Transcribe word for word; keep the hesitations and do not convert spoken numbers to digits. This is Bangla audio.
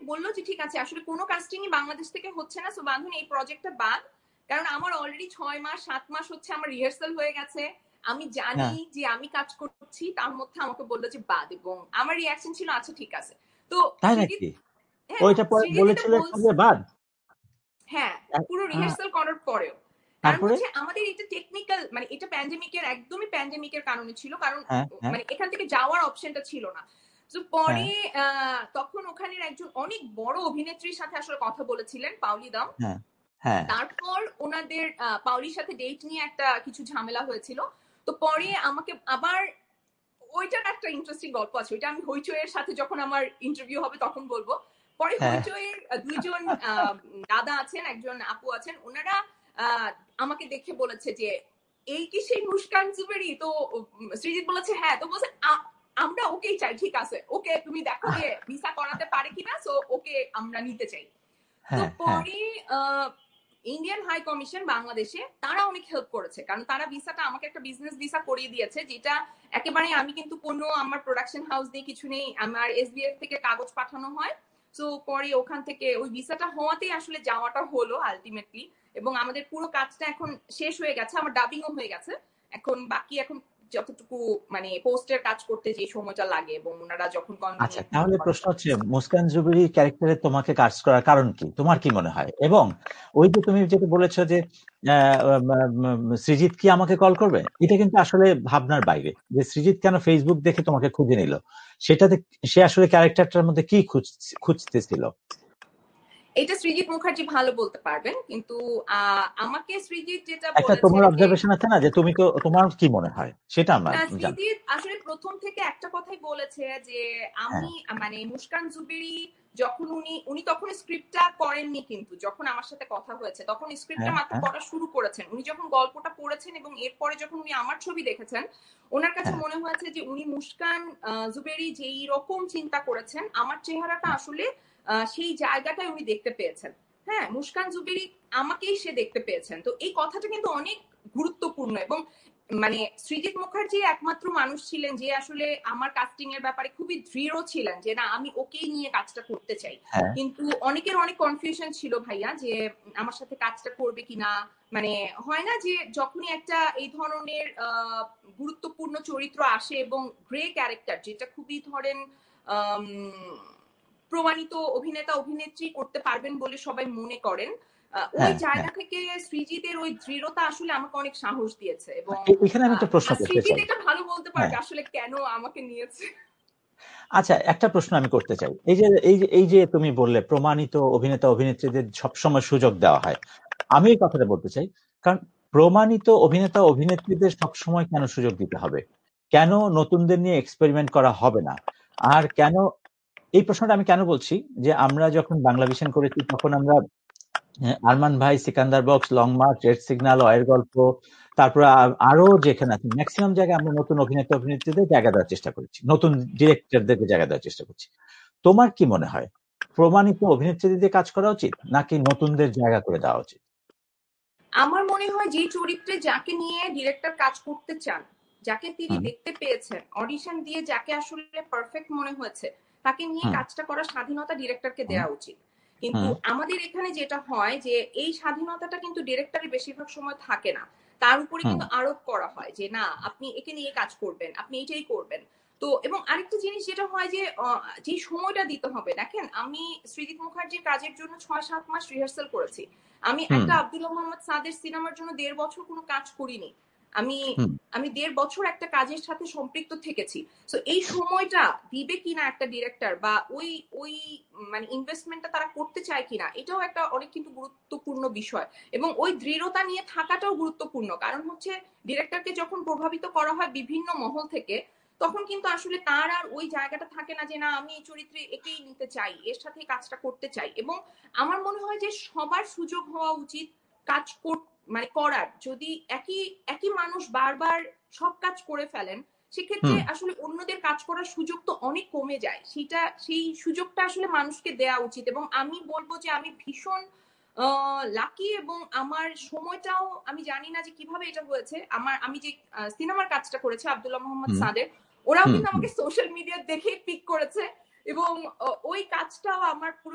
বললো যে ঠিক আছে আসলে কোনো কাস্টিংই বাংলাদেশ থেকে হচ্ছে না, সো বাঁধন এই প্রজেক্টটা বাদ, কারণ আমার অলরেডি ছয় মাস সাত মাস হচ্ছে আমার রিহার্সাল হয়ে গেছে, আমি জানি যে আমি কাজ করছি, তার মধ্যে আমাকে বললো যে বাদ, এবং আমার রিয়াকশন ছিল আচ্ছা ঠিক আছে। তো তাই সৃজিত, নাকি? হ্যাঁ ওইটা পরে সৃজিত এটা বলেছিল বলছে, বাদ। হ্যাঁ পুরো রিহার্সাল করার পরেও, কারণ তারপরে হচ্ছে আমাদের এটা টেকনিক্যাল, মানে এটা প্যান্ডেমিকের একদমই প্যান্ডেমিকের কারণে ছিল, কারণ হ্যাঁ হ্যাঁ মানে এখান থেকে যাওয়ার অপশনটা ছিল না। তো পরে তখন ওখানের একজন অনেক বড় অভিনেত্রীর সাথে আসলে কথা বলেছিলেন, পাওলি দাম। হ্যাঁ হ্যাঁ তারপর ওনাদের পাওলির সাথে ডেট নিয়ে একটা কিছু ঝামেলা হয়েছিল, তো পরে আমাকে আবার, ওইটার একটা ইন্টারেস্টিং গল্প আছে, ওইটা আমি হইচইয়ের সাথে যখন আমার ইন্টারভিউ হবে তখন বলবো। পরে হইচইয়ের দুইজন দাদা আছেন, একজন আপু আছেন, ওনারা আমাকে দেখে বলেছে যে এই কি সেই মুস্কান জুবেরি? তো সৃজিত বলেছে হ্যাঁ, তো বলছে আমরা ওকেই চাই, ঠিক আছে ওকে তুমি দেখো যে ভিসা করাতে পারে কিনা, সো ওকে আমরা নিতে চাই। তো পরে ইন্ডিয়ান হাই কমিশন বাংলাদেশে তারা অনেক হেল্প করেছে, কারণ তারা ভিসাটা আমাকে একটা বিজনেস ভিসা করিয়ে দিয়েছে, যেটা একেবারে আমি কিন্তু কোনো আমার প্রোডাকশন হাউস দিয়ে কিছু নেই, আমার এসবিএফ থেকে কাগজ পাঠানো হয়, তো পরে ওখান থেকে ওই ভিসাটা হওয়াতেই আসলে যাওয়াটা হলো আলটিমেটলি, এবং আমাদের পুরো কাজটা এখন শেষ হয়ে গেছে, আমার ডাবিংও হয়ে গেছে, এখন বাকি এখন যতটুকু মানে পোস্টের কাজ করতে যে সময়টা লাগে, এবং ওনারা যখন আচ্ছা তাহলে প্রশ্ন হচ্ছে মুস্কান জুবেরি ক্যারেক্টারে তোমাকে কাজ করার কারণ কি, তোমার কি মনে হয়? এবং ওই যে তুমি যেটা বলেছো যে সৃজিত কি আমাকে কল করবে, এটা কিন্তু আসলে ভাবনার বাইরে, যে সৃজিত কেন ফেসবুক দেখে তোমাকে খুঁজে নিল, সেটাতে সে আসলে ক্যারেক্টারটার মধ্যে কি খুঁজতেছিল? এটা সৃজিত মুখার্জি ভালো বলতে পারবেন, কিন্তু আমাকে সৃজিত যেটা একটা তোমার অবজারভেশন আছে না, যে তুমি তোমার কি মনে হয় সেটা আমরা সৃজিত আসলে প্রথম থেকে একটা কথাই বলেছে যে আমি মানে মুস্কান জুবেরি যখন উনি উনি তখন স্ক্রিপ্টটা করেননি, কিন্তু যখন আমার সাথে কথা হয়েছে তখন স্ক্রিপ্টটা মাত্র পড়া শুরু করেছেন, উনি যখন গল্পটা পড়েছেন এবং এরপরে যখন উনি আমার ছবি দেখেছেন, ওনার কাছে মনে হয়েছে যে উনি মুস্কান জুবেরি যেই রকম চিন্তা করেছেন আমার চেহারাটা আসলে সেই জায়গাটায় উনি দেখতে পেয়েছেন। হ্যাঁ, মুস্কান জুবেরি আমাকেই সে দেখতে পেয়েছেন, তো এই কথাটা কিন্তু অনেক গুরুত্বপূর্ণ, এবং মানে সৃজিত মুখার্জি একমাত্র মানুষ ছিলেন যে আসলে আমার কাস্টিং এর ব্যাপারে খুবই দৃঢ় ছিলেন যে না আমি ওকেই নিয়ে কাজটা করতে চাই। কিন্তু অনেকের অনেক কনফিউশন ছিল ভাইয়া যে আমার সাথে কাজটা করবে কিনা, মানে হয় না যে যখনই একটা এই ধরনের গুরুত্বপূর্ণ চরিত্র আসে এবং গ্রে ক্যারেক্টার, যেটা খুবই ধরেন প্রমাণিত অভিনেতা অভিনেত্রী করতে পারবেন বলে সবাই মনে করেন, ওই জায়গা থেকে সৃজিতের ওই দৃঢ়তা আসলে আমাকে অনেক সাহস দিয়েছে, এবং এখানে আমি একটা প্রশ্ন করতে চাই, সৃজিত এটা ভালো বলতে পারবে আসলে কেন আমাকে নিয়েছে। আচ্ছা একটা প্রশ্ন আমি করতে চাই, এই যে এই যে এই যে তুমি বললে প্রমাণিত অভিনেতা অভিনেত্রীদের সবসময় সুযোগ দেওয়া হয়, আমি এই কথাটা বলতে চাই, কারণ প্রমাণিত অভিনেতা অভিনেত্রীদের সবসময় কেন সুযোগ দিতে হবে, কেন নতুনদের নিয়ে এক্সপেরিমেন্ট করা হবে না? আর কেন, এই প্রশ্নটা আমি কেন বলছি, যে আমরা যখন বাংলাভিশন করেছি তখন আমরা আরমান ভাই, Sikandar box, long March, red signal, অয়ের গল্প, তারপরে আরো যেখানে আছে ম্যাক্সিমাম জায়গায় আমরা নতুন অভিনেতা অভিনেত্রীদের জায়গা দেওয়ার চেষ্টা করেছি, নতুন ডিরেক্টরদেরকে জায়গা দেওয়ার চেষ্টা করছি। তোমার কি মনে হয়, প্রমাণিত অভিনেত্রীদের কাজ করা উচিত নাকি নতুনদের জায়গা করে দেওয়া উচিত? আমার মনে হয় যে চরিত্রে যাকে নিয়ে ডিরেক্টর কাজ করতে চান, যাকে তিনি দেখতে পেয়েছেন, অডিশন দিয়ে যাকে আসলে পারফেক্ট মনে হয়েছে, তাকে নিয়ে কাজটা করার স্বাধীনতা ডিরেক্টরকে দেওয়া উচিত। কিন্তু আমাদের এখানে যেটা হয় যে এই স্বাধীনতাটা কিন্তু ডিরেক্টরের বেশিরভাগ সময় থাকে না, তার উপরে কিন্তু আরোপ করা হয় যে না আপনি একে নিয়ে কাজ করবেন, আপনি এটাই করবেন। তো এবং আরেকটা জিনিস যেটা হয় যে যে সময়টা দিতে হবে, দেখেন আমি সৃজিত মুখার্জির কাজের জন্য ছয় সাত মাস রিহার্সাল করেছি, আমি একটা আব্দুল্লাহ মোহাম্মদ সাদের সিনেমার জন্য দেড় বছর কোনো কাজ করিনি, আমি আমি দেড় বছর একটা কাজের সাথে সম্পৃক্ত থেকেছি। সো এই সময়টা দিবে কিনা একটা ডিরেক্টর, বা ওই ওই মানে ইনভেস্টমেন্টটা তারা করতে চায় কিনা, এটাও একটা অনেক কিন্তু গুরুত্বপূর্ণ বিষয়, এবং ওই দৃঢ়তা নিয়ে থাকাটাও গুরুত্বপূর্ণ, কারণ হচ্ছে ডিরেক্টরকে যখন প্রভাবিত করা হয় বিভিন্ন মহল থেকে, তখন কিন্তু আসলে তার আর ওই জায়গাটা থাকে না যে না আমি এই চরিত্রে একেই নিতে চাই, এর সাথে কাজটা করতে চাই। এবং আমার মনে হয় যে সবার সুযোগ হওয়া উচিত কাজ মানে করার, যদি একই একই মানুষ বারবার সব কাজ করে ফেলেন সেক্ষেত্রে আসলে অন্যদের কাজ করার সুযোগ তো অনেক কমে যায়, সেটা সেই সুযোগটা আসলে মানুষকে দেওয়া উচিত। এবং আমি বলবো যে আমি ভীষণ লাকি, এবং আমার সময়টাও আমি জানি না যে কিভাবে এটা হয়েছে, আমার আমি যে সিনেমার কাজটা করেছি আব্দুল্লাহ মোহাম্মদ সাদের, ওরাও কিন্তু আমাকে সোশ্যাল মিডিয়া দেখে পিক করেছে, এবং ওই কাজটাও আমার পুরো